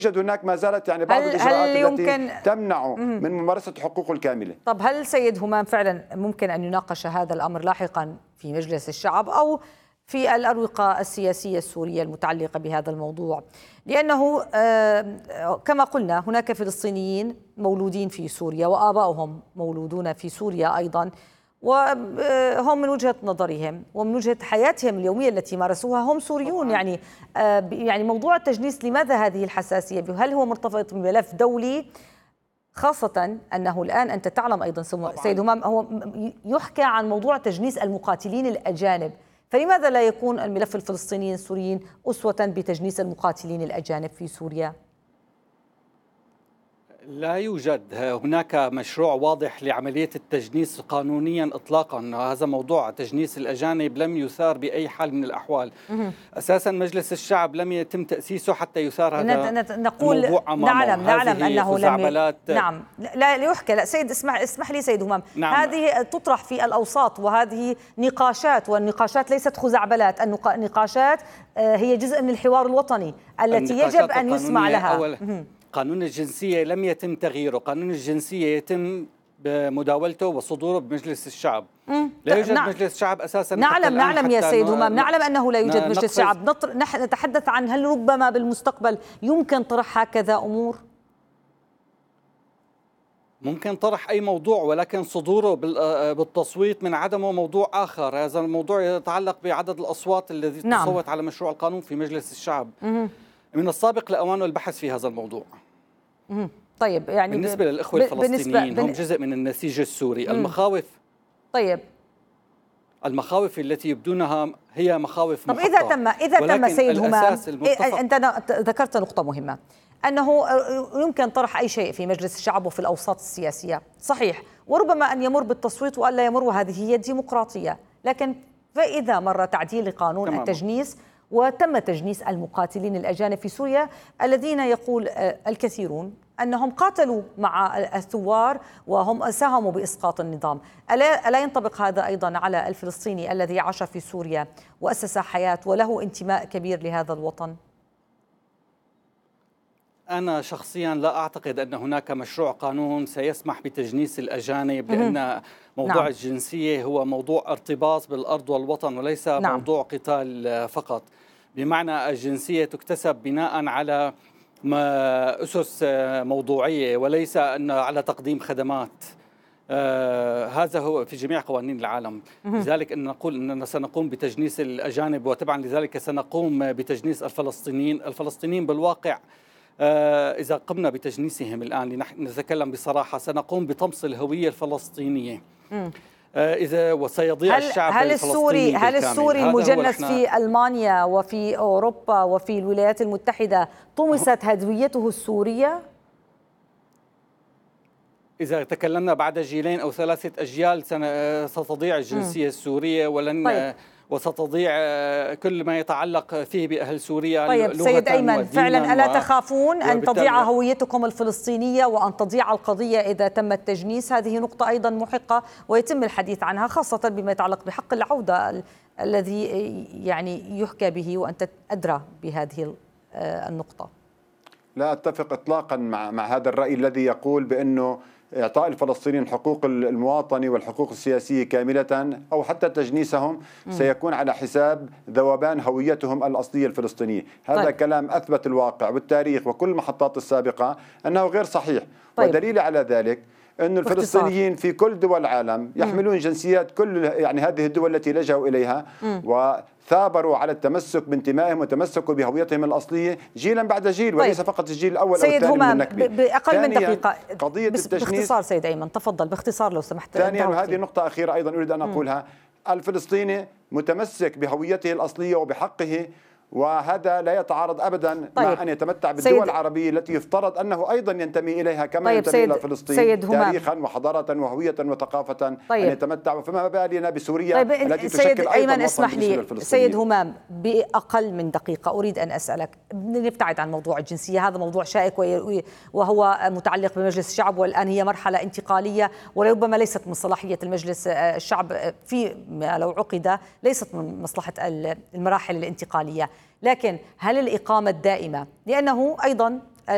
يوجد هناك ما زالت يعني بعض الإجراءات التي تمنع من ممارسة حقوقه الكاملة. طب هل سيد همام فعلا ممكن أن يناقش هذا الأمر لاحقا في مجلس الشعب أو في الأروقة السياسية السورية المتعلقة بهذا الموضوع؟ لأنه كما قلنا هناك فلسطينيين مولودين في سوريا وآباؤهم مولودون في سوريا أيضا، وهم من وجهة نظرهم ومن وجهة حياتهم اليومية التي مارسوها هم سوريون. يعني موضوع التجنيس لماذا هذه الحساسية؟ هل هو مرتبط بملف دولي؟ خاصة أنه الآن أنت تعلم أيضا سيد همام هو يحكى عن موضوع تجنيس المقاتلين الأجانب، فلماذا لا يكون الملف الفلسطينيين السوريين أسوة بتجنيس المقاتلين الأجانب في سوريا؟ لا يوجد هناك مشروع واضح لعملية التجنيس قانونيا إطلاقا. هذا موضوع تجنيس الأجانب لم يثار بأي حال من الأحوال. أساسا مجلس الشعب لم يتم تأسيسه حتى يثار هذا نقول الموضوع أمامه. نعلم أنه نعم لا يحكى. لا سيد اسمح لي سيد همام، نعم. هذه تطرح في الأوساط وهذه نقاشات، والنقاشات ليست خزعبلات، النقاشات هي جزء من الحوار الوطني التي يجب أن يسمع لها. قانون الجنسية لم يتم تغييره، قانون الجنسية يتم بمداولته وصدوره بمجلس الشعب. لا يوجد مجلس شعب أساسا. نعلم يا سيد همام، نعلم أنه لا يوجد مجلس شعب. نحن نتحدث عن هل ربما بالمستقبل يمكن طرح هكذا أمور؟ ممكن طرح أي موضوع، ولكن صدوره بالتصويت من عدمه موضوع آخر. هذا الموضوع يتعلق بعدد الأصوات الذي تصوت على مشروع القانون في مجلس الشعب. من السابق لأوانه البحث في هذا الموضوع. طيب يعني بالنسبة للإخوة الفلسطينيين هم جزء من النسيج السوري. المخاوف التي يبدونها هي مخاوف محقة. طب إذا تم سيد همام، أنت ذكرت نقطة مهمة أنه يمكن طرح أي شيء في مجلس الشعب وفي الأوساط السياسية، صحيح، وربما أن يمر بالتصويت وألا يمر، وهذه هي الديمقراطية. لكن فإذا مر تعديل قانون التجنيس وتم تجنيس المقاتلين الأجانب في سوريا الذين يقول الكثيرون أنهم قاتلوا مع الثوار وهم ساهموا بإسقاط النظام، ألا ينطبق هذا أيضا على الفلسطيني الذي عاش في سوريا وأسس حياة وله انتماء كبير لهذا الوطن؟ أنا شخصيا لا أعتقد أن هناك مشروع قانون سيسمح بتجنيس الأجانب، لأن موضوع الجنسية هو موضوع ارتباط بالأرض والوطن وليس موضوع قتال فقط. بمعنى الجنسية تكتسب بناء على أسس موضوعية وليس أن على تقديم خدمات. هذا هو في جميع قوانين العالم. لذلك أن نقول أننا سنقوم بتجنيس الأجانب وتبعا لذلك سنقوم بتجنيس الفلسطينيين بالواقع إذا قمنا بتجنيسهم الآن نتكلم بصراحة سنقوم بطمس الهوية الفلسطينية. إذا وسيضيع الشعب الفلسطيني هل السوري المجنس في ألمانيا وفي أوروبا وفي الولايات المتحدة طمست هويته السورية؟ إذا تكلمنا بعد جيلين أو 3 أجيال ستضيع الجنسية السورية ولن وستضيع كل ما يتعلق فيه بأهل سوريا. طيب سيد أيمن، فعلا ألا تخافون أن تضيع هويتكم الفلسطينية وأن تضيع القضية إذا تم التجنيس؟ هذه نقطة أيضا محقة ويتم الحديث عنها، خاصة بما يتعلق بحق العودة الذي يعني يحكى به، وأنت أدرى بهذه النقطة. لا أتفق إطلاقا مع هذا الرأي الذي يقول بأنه إعطاء الفلسطينيين حقوق المواطنة والحقوق السياسية كاملة أو حتى تجنيسهم سيكون على حساب ذوبان هويتهم الأصلية الفلسطينية. هذا كلام أثبت الواقع والتاريخ وكل المحطات السابقة أنه غير صحيح. ودليل على ذلك أن الفلسطينيين في كل دول العالم يحملون جنسيات كل يعني هذه الدول التي لجأوا إليها وثابروا على التمسك بانتمائهم وتمسكوا بهويتهم الأصلية جيلا بعد جيل، وليس فقط الجيل الأول أو الثاني من النكبة. بأقل من دقيقة قضية التجنيس باختصار سيد أيمن، تفضل باختصار لو سمحت. ثانيا، وهذه نقطة أخيرة أيضا أريد أن أقولها، الفلسطيني متمسك بهويته الأصلية وبحقه، وهذا لا يتعارض أبدا مع أن يتمتع بالدول العربية التي يفترض أنه أيضا ينتمي إليها كما ينتمي إلى فلسطين تاريخا وحضارة وهوية وثقافة. أن يتمتع، فما بالنا بسوريا التي تشكل أيضا أيمن اسمح لي سيد همام بأقل من دقيقة أريد أن أسألك، نبتعد عن موضوع الجنسية، هذا موضوع شائك وهو متعلق بمجلس الشعب، والآن هي مرحلة انتقالية وربما ليست من صلاحية المجلس الشعب في لو عقد، ليست من مصلحة المراحل الانتقالية. لكن هل الإقامة الدائمة، لأنه أيضا